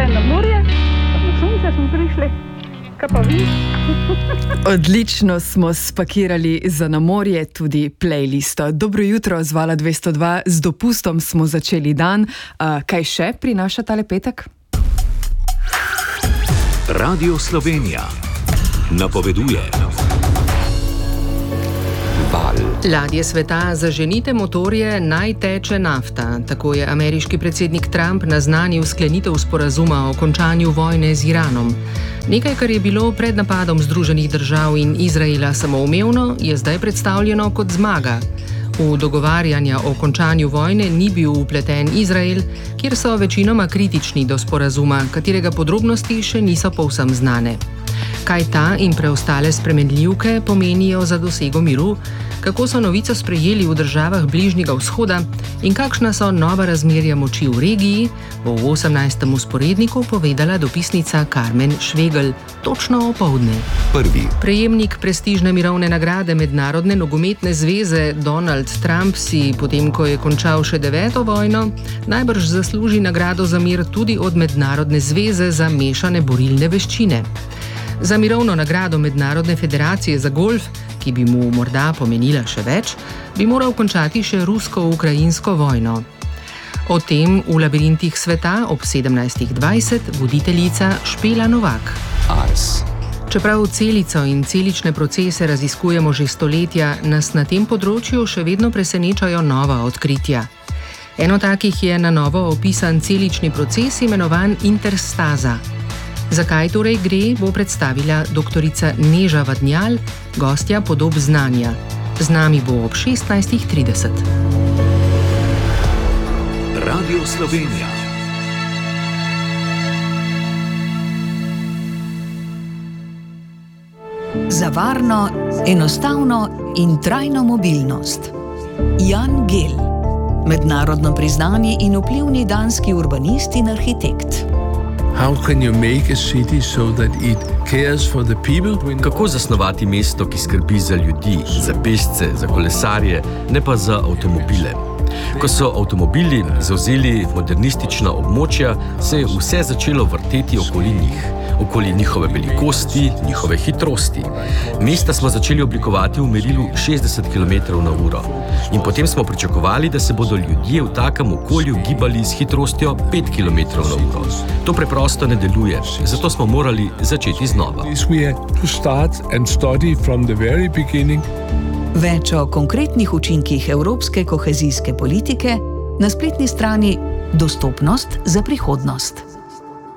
na morje, pa na sonce smo prišli. Kaj pa vi? Odlično smo spakirali za na morje tudi playlisto. Dobro jutro, Zvala 202. Z dopustom smo začeli dan. Kaj še prinaša tale petek? Radio Slovenija napoveduje. Ladje sveta, zaženite motorje, naj teče nafta. Tako je ameriški predsednik Trump naznanil sklenitev sporazuma o končanju vojne z Iranom. Nekaj, kar je bilo pred napadom Združenih držav in Izraela samoumevno, je zdaj predstavljeno kot zmaga. V dogovarjanja o končanju vojne ni bil vpleten Izrael, kjer so večinoma kritični do sporazuma, katerega podrobnosti še niso povsem znane. Kaj ta in preostale spremenljivke pomenijo za dosego miru, kako so novico sprejeli v državah Bližnjega vzhoda in kakšna so nova razmerja moči v regiji, bo v 18. vzporedniku povedala dopisnica Karmen Švegel, točno opoldne. Prvi. Prejemnik prestižne mirovne nagrade Mednarodne nogometne zveze Donald Trump si, potem ko je končal še 9. vojno, najbrž zasluži nagrado za mir tudi od Mednarodne zveze za mešane borilne veščine. Za mirovno nagrado Mednarodne federacije za golf, ki bi mu morda pomenila še več, bi moral končati še rusko-ukrajinsko vojno. O tem v labirintih sveta ob 17.20 voditeljica Špela Novak. Ars. Čeprav celico in celične procese raziskujemo že stoletja, nas na tem področju še vedno presenečajo nova odkritja. Eno takih je na novo opisan celični proces imenovan interstaza. Zakaj torej gre, bo predstavila doktorica Neža Vadnjal, gostja Podob znanja. Z nami bo ob 16.30. Radio Slovenija. Za varno, enostavno in trajno mobilnost. Jan Gehl, mednarodno priznani in vplivni danski urbanist in arhitekt. How can you make a city so that it cares for the people? Kako zasnovati mesto, ki skrbi za ljudi, za pešce, za kolesarje, ne pa za avtomobile? Ko so avtomobili zavzeli modernistična območja, se je vse začelo vrteti okoli njih, okoli njihove velikosti, njihove hitrosti. Mesta smo začeli oblikovati v merilu 60 km/h. In potem smo pričakovali, da se bodo ljudje v takem okolju gibali s hitrostjo 5 km/h. To preprosto ne deluje, zato smo morali začeti znova. Več o konkretnih učinkih evropske kohezijske politike na spletni strani Dostopnost za prihodnost.